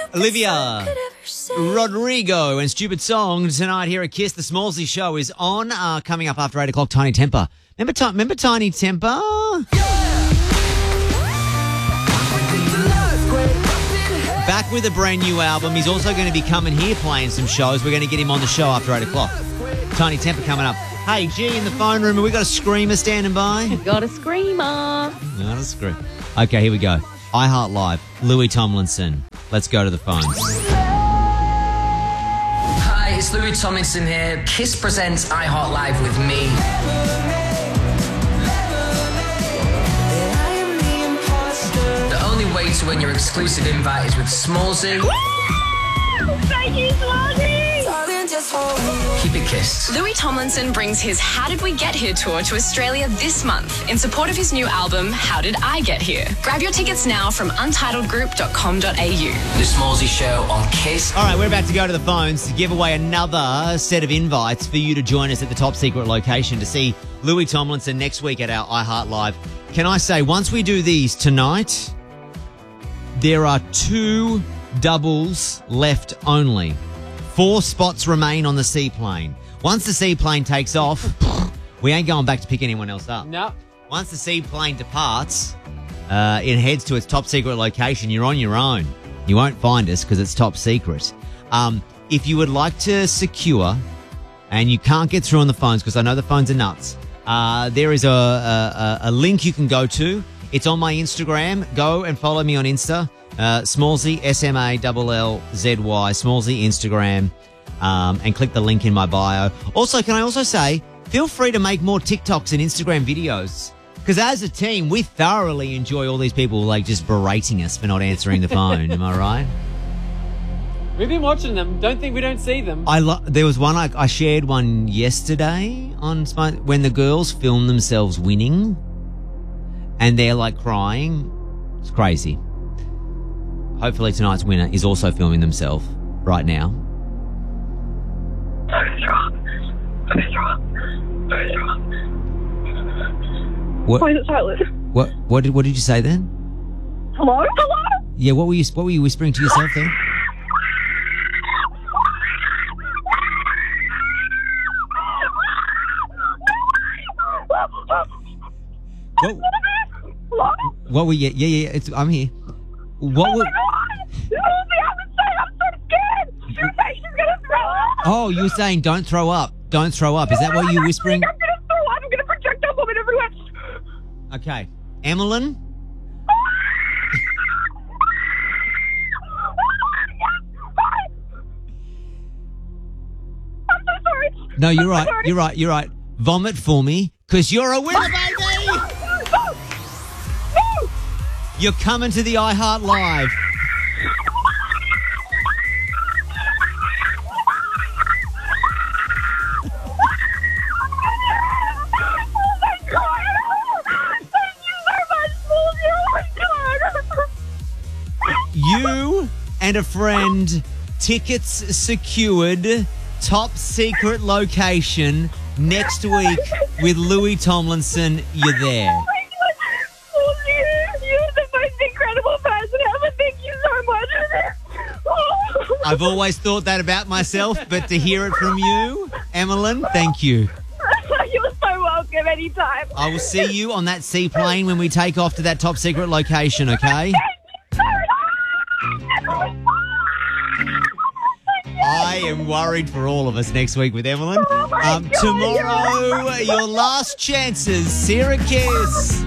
Olivia Rodrigo and Stupid Song tonight here at Kiss. The Smallsy Show is on. Coming up after 8 o'clock, Tiny Temper. Remember Tiny Temper? Back with a brand new album. He's also going to be coming here playing some shows. We're going to get him on the show after 8 o'clock. Tiny Temper coming up. Hey, G, in the phone room, have we got a screamer standing by? Got a screamer. Not a scream. Okay, here we go. iHeart Live, Louis Tomlinson. Let's go to the phones. Hi, it's Louis Tomlinson here. Kiss presents iHeart Live with me. The only way to win your exclusive invite is with Smallsy. Thank you, Smallsy! Keep it kissed. Louis Tomlinson brings his How Did We Get Here tour to Australia this month in support of his new album, How Did I Get Here? Grab your tickets now from untitledgroup.com.au. The Smallsy Show on Kiss. All right, we're about to go to the phones to give away another set of invites for you to join us at the top secret location to see Louis Tomlinson next week at our iHeart Live. Can I say, once we do these tonight, there are 2 doubles left only. 4 spots remain on the seaplane. Once the seaplane takes off, we ain't going back to pick anyone else up. No. Once the seaplane departs, it heads to its top secret location. You're on your own. You won't find us because it's top secret. If you would like to secure, and you can't get through on the phones because I know the phones are nuts, there is a link you can go to. It's on my Instagram. Go and follow me on Insta. Smallsy, SMALLLZY, Smallsy Instagram, and click the link in my bio. Also, can I also say, feel free to make more TikToks and Instagram videos. Because as a team, we thoroughly enjoy all these people like just berating us for not answering the phone. Am I right? We've been watching them. Don't think we don't see them. There was one, I shared one yesterday on when the girls film themselves winning and they're like crying. It's crazy. Hopefully tonight's winner is also filming themselves right now. What? Why is it silent? What did you say then? Hello? Yeah, what were you whispering to yourself then? What were you? Yeah. I'm here. What were? I'm so scared. She's gonna throw up. Oh, you were saying don't throw up. Don't throw up. Is that what you're whispering? I'm gonna throw up. I'm gonna projectile vomit everywhere. Okay, Emmeline. I'm so sorry. No, you're right. You're right. Vomit for me, because you're a winner, baby. You're coming to the iHeart Live. You and a friend, tickets secured, top secret location next week with Louis Tomlinson. You're there. I've always thought that about myself, but to hear it from you, Emmeline, thank you. You're so welcome anytime. I will see you on that seaplane when we take off to that top secret location, okay? I am worried for all of us next week with Emmeline. Tomorrow, your last chances. Sarah Kiss.